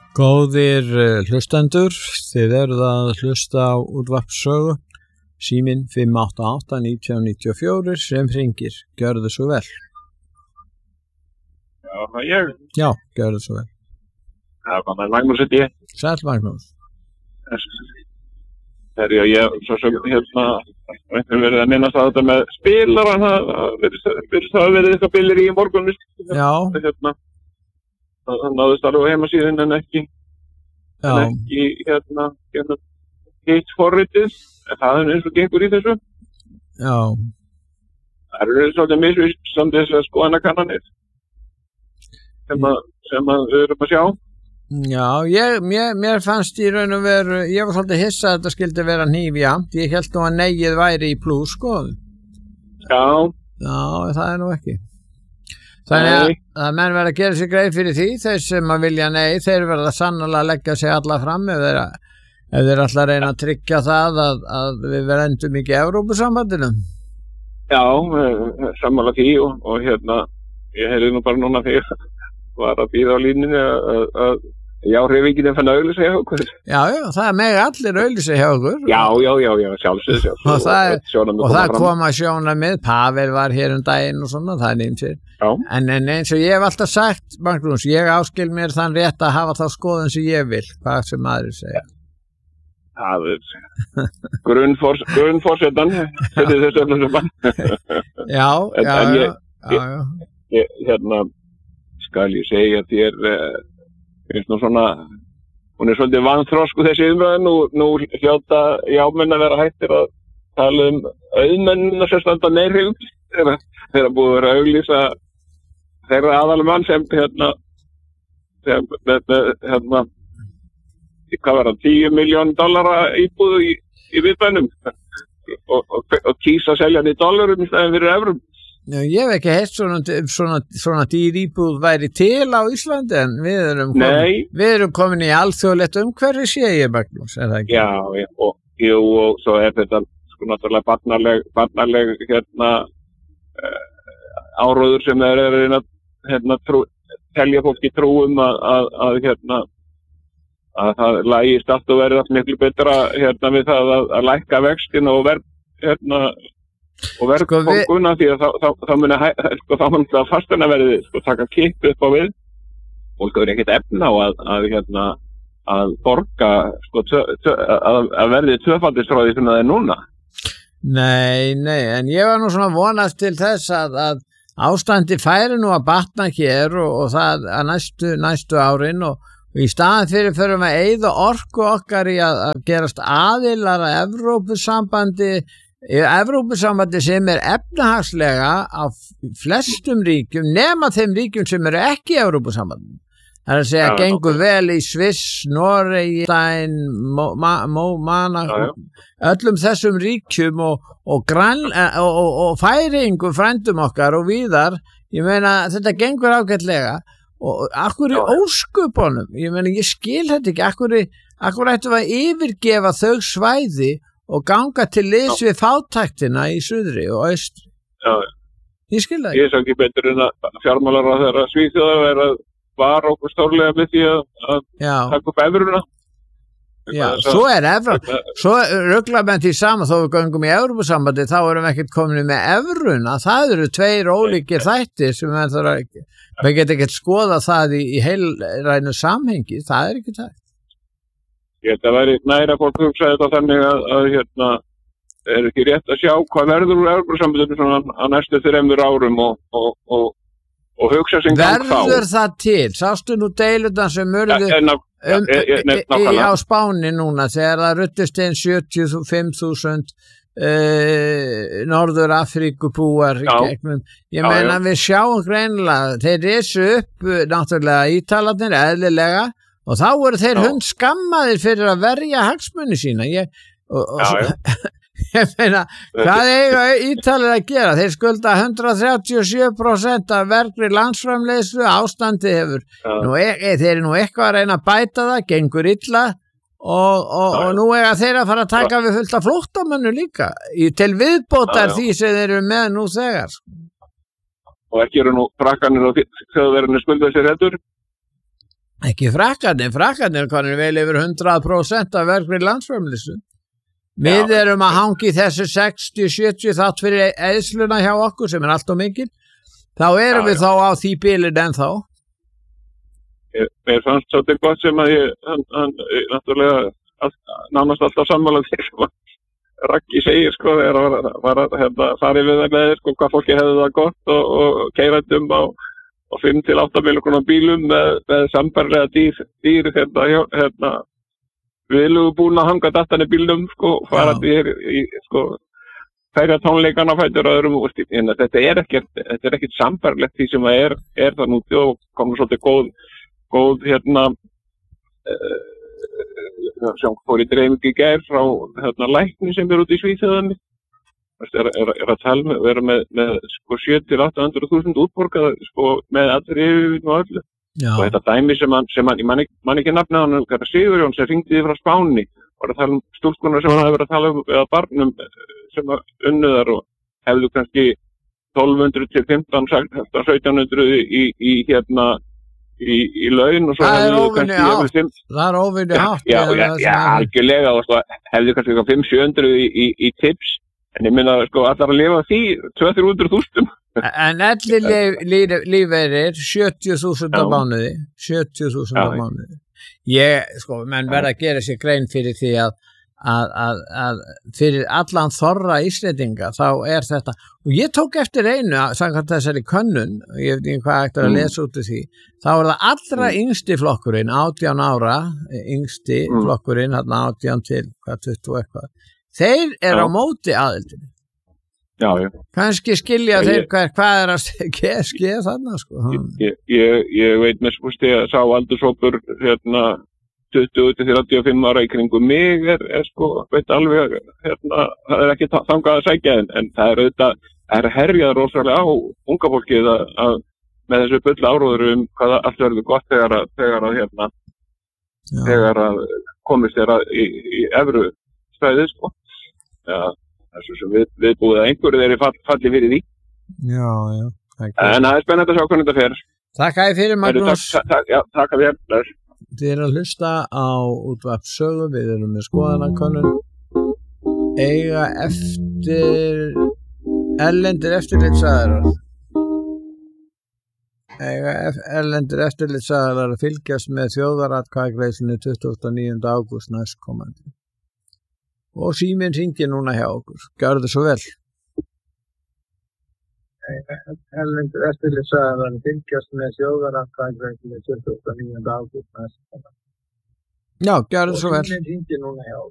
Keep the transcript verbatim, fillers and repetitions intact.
Góðir hlustendur, þið eruð að hlusta á útvarpssögu, síminn fimm átta átta nítján níutíu og fjögur sem hringir. Gjörðu svo vel. Já, það er ég. Já, gjörðu svo vel. Það var með Magnús heiti ég. Sæll Magnús. Þegar ég, ég svo sem hérna, við verið að minnast að þetta með spilara, það verið það verið eitthvað bilir í morgun, Já. Hérna, það náðist alveg á heimasíðin en ekki, Já. en ekki hérna, hérna hitt forritið, það er eins og gengur í þessu. Já. Það eru svolítið misvíst samt þess að skoðanakannanir sem, að, sem að við erum að sjá. Já, ég, mér, mér fannst í raun og veru, ég var svolítið hissa að þetta skildi vera hnífjamt, ég held nú að negið væri í plús, sko. Já. Já, það er nú ekki. Þannig að, að menn verða að gera sér greið fyrir því, þeir sem að vilja nei, þeir verða sannarlega að leggja sig alla fram ef þeir, ef þeir alltaf reyna að tryggja það að, að við verðum ekki í Evrópusambandinu. Já, sammála því og, og hérna, ég heyrði nú bara núna þegar var að býða á línunni að, að já, hreyfingin fann að auglýsa hjá okkur. Já, já, það er meg allir auglýsa hjá okkur. Já, já, já, já, sjálfsögðu, sjálfsögðu. Og það, og, og það kom að sjónarmið, Pavel var hér um daginn og svona, það er nýmt sér. Já. En, en eins og ég hef alltaf sagt, Magnús, ég áskil mér þann rétt að hafa þá skoðun sem ég vil, hvað sem aðrir segja. Það er grunnforsetan, þetta er þessu öllum sem bann. Já, en, já, en ég, já, já, já. Ég, hérna, skal ég segja að þér, finnst nú svona, hún er svolítið vanþrosku þessi umræðin, nú, nú hljóta jámenn að vera hættir að tala um auðmennina sem standa meirhjum, þeirra búið að vera að auglýsa þeirra aðalmann sem, hérna, sem, með, með, hérna, hvað var það, tíu miljón dollara íbúðu í, í viðbænum og, og, og kýsa að selja hann í dollarum í staðin fyrir evrum. Já, ég hef ekki heilt svona, svona, svona dýr íbúð væri til á Íslandi en við erum komin, við erum komin í alþjóðlegt umhverfi sé ég, Magnús, er það ekki? Já, já, og, jú, og svo er þetta sko náttúrulega barnaleg, barnaleg hérna uh, áróður sem þeir eru að hérna, trú, telja fólki trúum að, að, að hérna að það lægist allt og verður allt miklu betra hérna við það að, að lækka vextina og verð hérna og verðbólguna því að þá, þá, þá muni sko, þá muni það fastana verði sko, taka kipp upp á við og það er ekkert efna á að, að, hérna, að borga sko, tö, tö, að, að verði tvöfaldistráði sem það er núna. Nei, nei, en ég var nú svona vonast til þess að, að ástandi færi nú að batna hér og, og það að næstu, næstu árin og, og í staðan fyrir fyrir að eyða orku okkar í að, að gerast aðilar að Evrópusambandi Evrópusambandi sem er efnahagslega á flestum ríkjum nema þeim ríkjum sem eru ekki í Evrópusambandi. Það er að segja, ja, gengur okay. vel í Sviss, Noregi, Stein, Monaco, öllum þessum ríkjum og, og, grann, og, og, og færingum frændum okkar og víðar, ég meina þetta gengur ágætlega og akkur í ósköpunum, ég meina ég skil þetta ekki, akkur, akkur ættum að yfirgefa þau svæði og ganga til liðs við fátæktina í suðri og austri. Já. Ég skil það ekki. Ég er svo ekki betur en að fjármálaráðherra Svíþjóðar er að vara okkur stórlega með því að, að taka upp evruna. Já, svo er evra, svo rugla með því saman þó við göngum í Evrópusambandi þá erum við ekkert komin með evruna, það eru tveir ólíkir þættir sem við þarf að, við getum ekkert skoða það í, í heilrænu samhengi, það er ekki það. Ég held að væri næra fólk hugsaði þetta þannig að, að hérna, er ekki rétt að sjá hvað verður úr Evrópusambandinu svona á næstu þremur árum og, og, og, og hugsa sem gang þá. Verður það til? Sástu nú deilurnar sem urðu ja, um, um, á Spáni núna þegar það ruttist inn sjötíu og fimm þúsund uh, Norður Afríkubúar gegnum. Ég já, meina já. Við sjáum greinilega, þeir risu upp náttúrulega Ítalarnir eðlilega og þá voru þeir hund skammaðir fyrir að verja hagsmuni sína. Ég, og, og, já, já. ég meina, hvað eiga Ítalir að gera? Þeir skulda hundrað þrjátíu og sjö prósent af vergri landsframleiðslu, ástandi hefur. Nú, e, þeir eru nú eitthvað að reyna að bæta það, gengur illa og, og, og nú eiga þeir að fara að taka við fullt af flóttamönnum líka í, til viðbótar já, já. Því sem þeir eru með nú þegar. Og ekki eru nú frakkanir og þjóðverðinni skulda sér heldur? Ekki frakkarnir, frakkarnir konur vel yfir hundrað prósent af verkri landsframleiðslu. Við Já, erum að hangi þessu sextíu til sjötíu þátt fyrir eðsluna hjá okkur sem er allt og mikil. Þá erum já, við já. þá á því bilin ennþá. Ég, mér fannst svolítið gott sem að ég, hann, hann náttúrulega all, nánast alltaf sammála því sem Raggi segir sko, þegar að var, var að hérna, fara yfir það með sko, hvað fólki hefði það gott og, og keirandum á og fimm til átta miljóna bílum með, með sambarlega dýr, dýr hérna, hérna við erum búin að hanga datan í bílnum sko, fara dýr í sko, færa tónleikana fætur öðrum úr en þetta er ekkert, þetta er ekkert sambarlegt því sem það er, er það núti og komur svolítið góð, góð hérna uh, sem fór í dreifingu í gær frá hérna lækni sem er út í Svíþjóðinni. Er, er, er að tala með, vera með, með sko sjötíu til átta hundruð þúsund útborgað sko með allir yfirvinn og öllu. Já. Og þetta dæmi sem hann, sem hann, ég man ekki, man ekki nafna hann, hvað er Sigurjón sem hringdi frá Spáni og var að tala um stúlkunar sem hann hefði verið að tala um eða barnum sem unnuðar og hefðu kannski tólf hundruð til fimmtán til sautján hundruð í, í hérna í, í laun og svo hefðu kannski hátt. Fimm... Það er óvinni hátt. Já, já, já, já algjörlega og svo hefðu kannski fimm til sjö hundruð í, í, í tips. En ég minna sko allar að lifa því tvö til þrjú hundruð þúsund. En allir lífeyrir sjötíu þúsund á mánuði, sjötíu þúsund á mánuði. Ég, sko, menn verða að gera sér grein fyrir því að, að, að, að fyrir allan þorra Íslendinga þá er þetta, og ég tók eftir einu, samkvæmt þessari könnun, ég veit ekki hvað eftir að lesa út af því, þá er það allra yngsti flokkurinn, átján ára, yngsti mm. flokkurinn, hérna átján til hvað tuttugu eitthvað. Þeir eru á móti aðildinu. Já, já. Kannski skilja ég, þeir hver, hvað er að skeið þarna, sko. Ég, ég, ég veit með spústi að sá aldurshópur hérna tuttugu til þrjátíu og fimm ára í kringum mig er, er sko, veit alveg, hérna, það er ekki þangað að sækja en, en það er auðvitað, það er herjað rosalega á unga fólkið að, að með þessu bull áróður um hvað allt verður gott þegar að, þegar að hérna, já. þegar að komist þeirra í, í evru stæðið, sko. Já, þessu sem við, við búið að einhverju þeirri fall, falli fyrir því. Já, já. En það er spennandi að sjá hvernig þetta fer. Takk að þið fyrir, Magnús. Takk, takk, já, takk að þér. Þið erum að hlusta á útvarpssögu, við erum með skoðanakönnun. Eiga eftir, erlendir eftirlitsaðarar. Eiga erlendir eftirlitsaðarar að fylgjast með þjóðaratkvæðagreiðslunni tuttugasta og níunda ágúst næstkomandi. Og síminn hringir núna hjá okkur. Gjörðu svo vel. Erlendur eftirlitsaðarar að fylgjast með þjóðaratkvæðagreiðslunni tuttugasta og níunda ágúst næstkomandi. Já, gjörðu svo vel. Og síminn hringir núna hjá okkur.